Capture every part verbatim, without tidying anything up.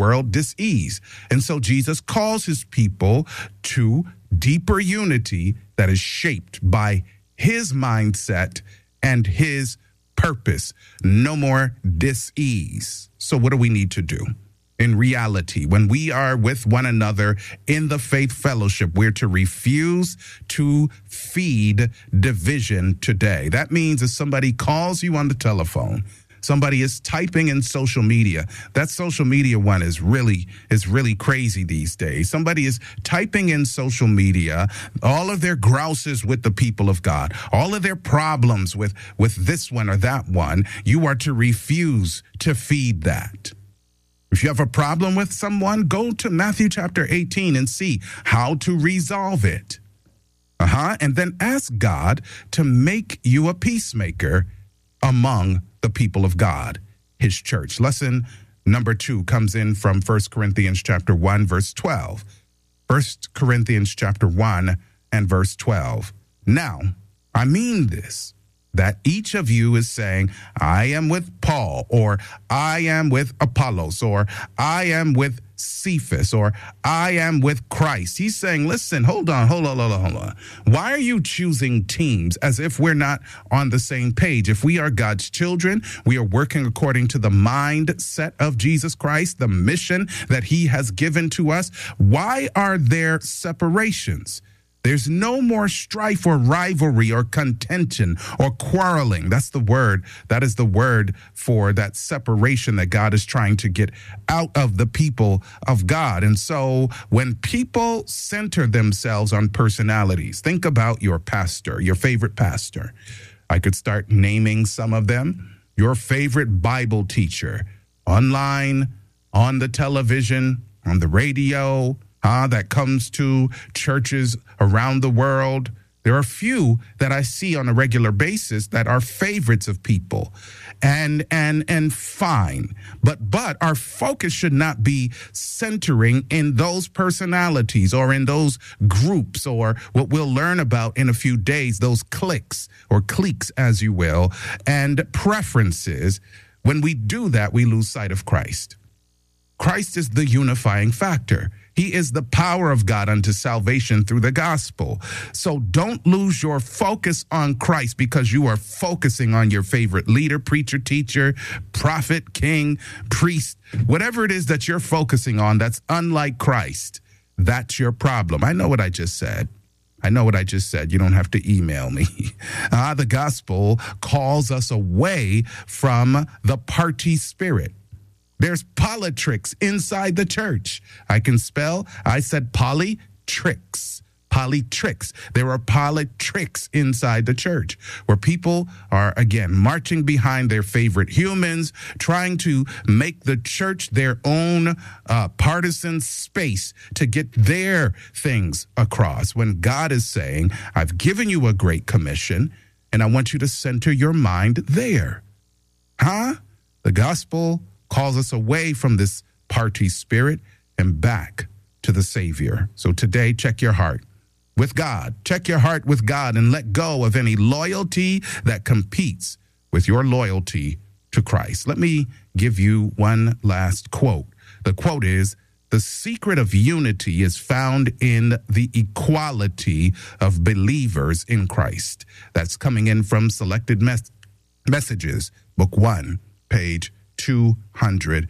world dis-ease. And so Jesus calls his people to deeper unity that is shaped by his mindset and his purpose. No more dis-ease. So what do we need to do? In reality, when we are with one another in the faith fellowship, we're to refuse to feed division today. That means if somebody calls you on the telephone, somebody is typing in social media. That social media one is really is really crazy these days. Somebody is typing in social media all of their grouses with the people of God, all of their problems with, with this one or that one. You are to refuse to feed that. If you have a problem with someone, go to Matthew chapter eighteen and see how to resolve it. Uh-huh. And then ask God to make you a peacemaker among the people of God, his church. Lesson number two comes in from First Corinthians chapter one, verse twelve. First Corinthians chapter one and verse twelve. Now, I mean this, that each of you is saying, I am with Paul, or I am with Apollos, or I am with Cephas, or I am with Christ. He's saying, listen, hold on, hold on, hold on, hold on. Why are you choosing teams as if we're not on the same page? If we are God's children, we are working according to the mindset of Jesus Christ, the mission that he has given to us. Why are there separations? There's no more strife or rivalry or contention or quarreling. That's the word. That is the word for that separation that God is trying to get out of the people of God. And so when people center themselves on personalities, think about your pastor, your favorite pastor. I could start naming some of them. Your favorite Bible teacher, online, on the television, on the radio, Uh, that comes to churches around the world. There are few that I see on a regular basis that are favorites of people, and and and fine. But but our focus should not be centering in those personalities or in those groups, or what we'll learn about in a few days, those cliques or cliques, as you will, and preferences. When we do that, we lose sight of Christ. Christ is the unifying factor. He is the power of God unto salvation through the gospel. So don't lose your focus on Christ because you are focusing on your favorite leader, preacher, teacher, prophet, king, priest, whatever it is that you're focusing on that's unlike Christ. That's your problem. I know what I just said. I know what I just said. You don't have to email me. Uh, the gospel calls us away from the party spirit. There's politricks inside the church. I can spell. I said polytricks. Polytricks. There are politricks inside the church where people are, again, marching behind their favorite humans, trying to make the church their own uh, partisan space to get their things across. When God is saying, I've given you a great commission, and I want you to center your mind there. Huh? The gospel calls us away from this party spirit and back to the Savior. So today, check your heart with God. Check your heart with God and let go of any loyalty that competes with your loyalty to Christ. Let me give you one last quote. The quote is, the secret of unity is found in the equality of believers in Christ. That's coming in from Selected Mes- Messages, Book One, page two hundred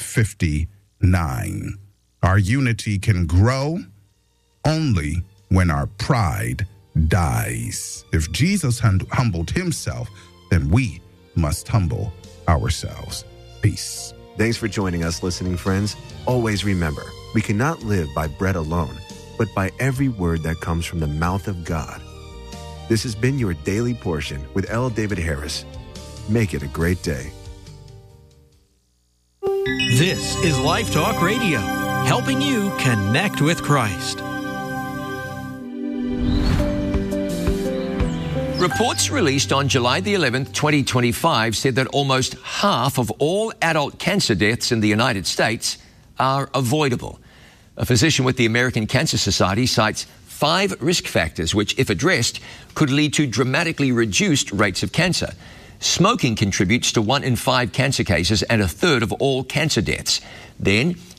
fifty-nine. Our unity can grow only when our pride dies. If Jesus hum- humbled himself, then we must humble ourselves. Peace. Thanks for joining us, listening friends. Always remember, we cannot live by bread alone, but by every word that comes from the mouth of God. This has been your Daily Portion with L. David Harris. Make it a great day. This is Life Talk Radio, helping you connect with Christ. Reports released on July the eleventh, twenty twenty-five said that almost half of all adult cancer deaths in the United States are avoidable. A physician with the American Cancer Society cites five risk factors which, if addressed, could lead to dramatically reduced rates of cancer. Smoking contributes to one in five cancer cases and a third of all cancer deaths. Then,